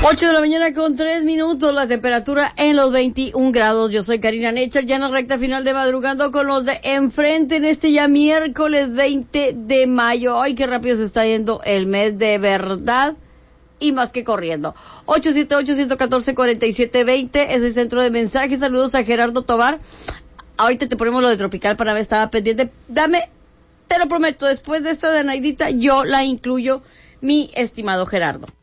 8 de la mañana con 3 minutos, la temperatura en los 21 grados. Yo soy Karina Necher, ya en la recta final de Madrugando con los de enfrente en este ya miércoles 20 de mayo. Ay, qué rápido se está yendo el mes de verdad y más que corriendo. 878-114-4720 es el centro de mensajes. Saludos a Gerardo Tobar. Ahorita te ponemos lo de Tropical Panamá, estaba pendiente. Te lo prometo, después de esta de Naidita, yo la incluyo, mi estimado Gerardo.